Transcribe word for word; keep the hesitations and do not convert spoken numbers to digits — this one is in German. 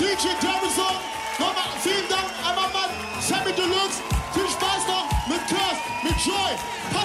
D J Garrison. Nochmal vielen Dank, einmal Mann, Sammy Deluxe. Viel Spaß noch mit Curse, mit Joy. Pass